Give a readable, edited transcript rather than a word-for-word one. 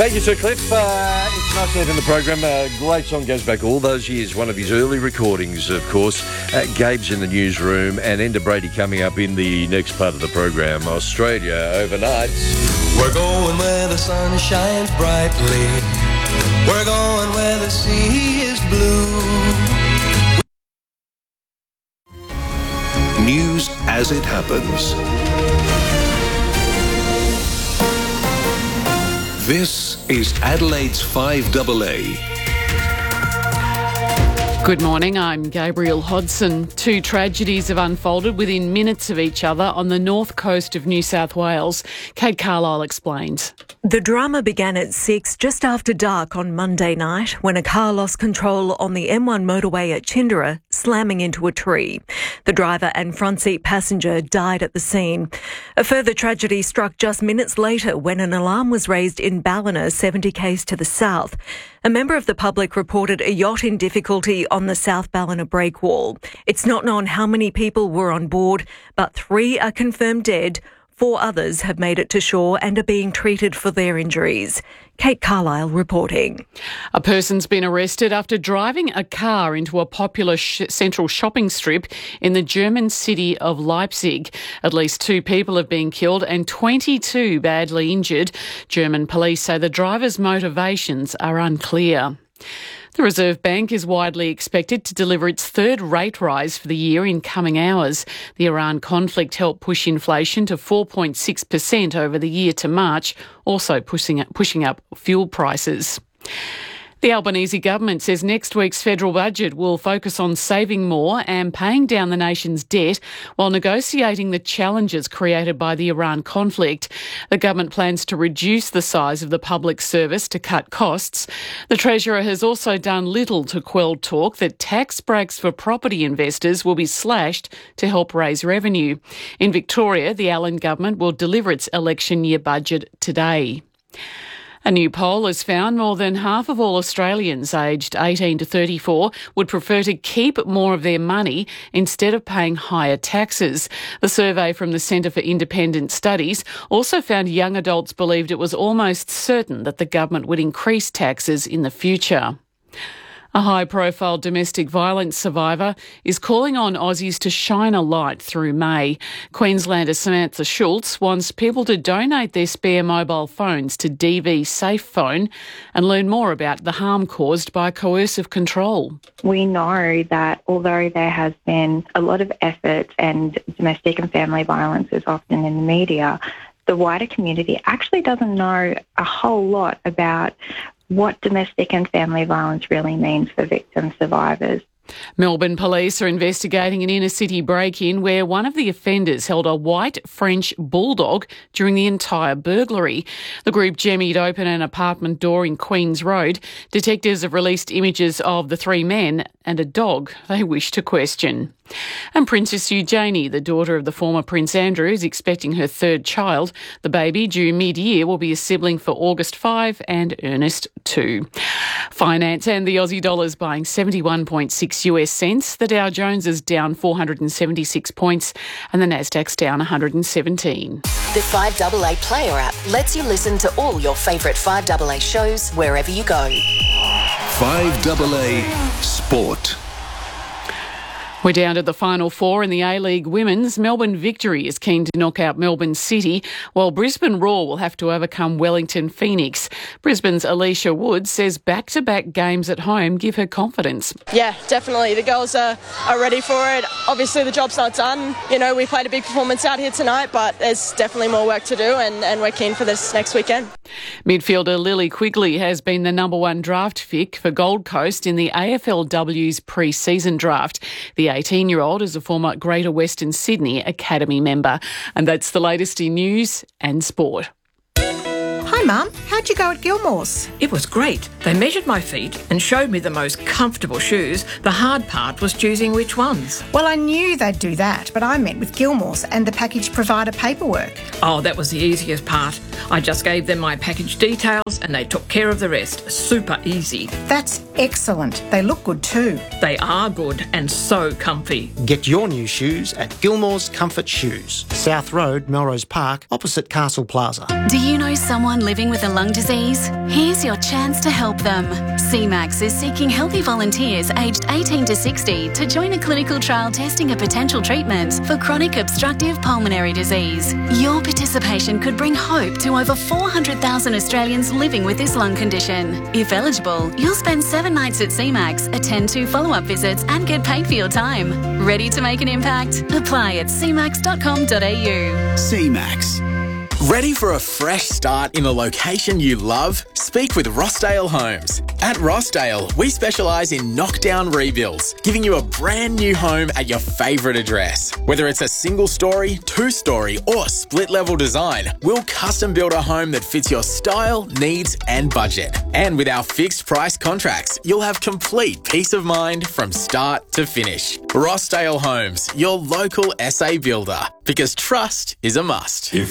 Thank you, Sir Cliff. It's nice to have in the program. Great song, goes back all those years. One of his early recordings, of course. Gabe's in the newsroom, and Enda Brady coming up in the next part of the program. Australia overnight. We're going where the sun shines brightly. We're going where the sea is blue. News as it happens. This is Adelaide's 5AA. Good morning, I'm Gabrielle Hodson. Two tragedies have unfolded within minutes of each other on the north coast of New South Wales. Kate Carlisle explains. The drama began at 6 just after dark on Monday night when a car lost control on the M1 motorway at Chindera, slamming into a tree. The driver and front seat passenger died at the scene. A further tragedy struck just minutes later when an alarm was raised in Ballina, 70 k's to the south. A member of the public reported a yacht in difficulty on the South Ballina breakwall. It's not known how many people were on board, but 3 are confirmed dead. 4 others have made it to shore and are being treated for their injuries. Kate Carlisle reporting. A person's been arrested after driving a car into a popular central shopping strip in the German city of Leipzig. At least 2 people have been killed and 22 badly injured. German police say the driver's motivations are unclear. The Reserve Bank is widely expected to deliver its 3rd rate rise for the year in coming hours. The Iran conflict helped push inflation to 4.6% over the year to March, also pushing up fuel prices. The Albanese government says next week's federal budget will focus on saving more and paying down the nation's debt while negotiating the challenges created by the Iran conflict. The government plans to reduce the size of the public service to cut costs. The Treasurer has also done little to quell talk that tax breaks for property investors will be slashed to help raise revenue. In Victoria, the Allen government will deliver its election year budget today. A new poll has found more than half of all Australians aged 18 to 34 would prefer to keep more of their money instead of paying higher taxes. The survey from the Centre for Independent Studies also found young adults believed it was almost certain that the government would increase taxes in the future. A high-profile domestic violence survivor is calling on Aussies to shine a light through May. Queenslander Samantha Schultz wants people to donate their spare mobile phones to DV Safe Phone and learn more about the harm caused by coercive control. We know that although there has been a lot of effort and domestic and family violence is often in the media, the wider community actually doesn't know a whole lot about what domestic and family violence really means for victim survivors. Melbourne police are investigating an inner-city break-in where one of the offenders held a white French bulldog during the entire burglary. The group jemmied open an apartment door in Queens Road. Detectives have released images of the 3 men and a dog they wish to question. And Princess Eugenie, the daughter of the former Prince Andrew, is expecting her 3rd child. The baby, due mid-year, will be a sibling for August 5 and Ernest 2. Finance and the Aussie dollar is buying 71.6 US cents. The Dow Jones is down 476 points and the Nasdaq's down 117. The 5AA Player app lets you listen to all your favourite 5AA shows wherever you go. 5AA Sport. We're down to the final 4 in the A-League Women's. Melbourne Victory is keen to knock out Melbourne City, while Brisbane Roar will have to overcome Wellington Phoenix. Brisbane's Alicia Woods says back-to-back games at home give her confidence. Yeah, definitely. The girls are ready for it. Obviously, the job's not done. You know, we played a big performance out here tonight, but there's definitely more work to do, and we're keen for this next weekend. Midfielder Lily Quigley has been the number 1 draft pick for Gold Coast in the AFLW's pre-season draft. The 18-year-old is a former Greater Western Sydney Academy member. And that's the latest in news and sport. Hi Mum, how'd you go at Gilmore's? It was great. They measured my feet and showed me the most comfortable shoes. The hard part was choosing which ones. Well, I knew they'd do that, but I met with Gilmore's and the package provider paperwork. Oh, that was the easiest part. I just gave them my package details and they took care of the rest. Super easy. That's excellent. They look good too. They are good and so comfy. Get your new shoes at Gilmore's Comfort Shoes, South Road, Melrose Park, opposite Castle Plaza. Do you know someone living with a lung disease? Here's your chance to help them. CMAX is seeking healthy volunteers aged 18 to 60 to join a clinical trial testing a potential treatment for chronic obstructive pulmonary disease. Your participation could bring hope to over 400,000 Australians living with this lung condition. If eligible, you'll spend 7 nights at CMAX, attend 2 follow-up visits and get paid for your time. Ready to make an impact? Apply at cmax.com.au. CMAX. Ready for a fresh start in a location you love? Speak with Rossdale Homes. At Rossdale, we specialise in knockdown rebuilds, giving you a brand new home at your favourite address. Whether it's a single story, 2-story or split level design, we'll custom build a home that fits your style, needs and budget. And with our fixed price contracts, you'll have complete peace of mind from start to finish. Rossdale Homes, your local SA builder, because trust is a must. If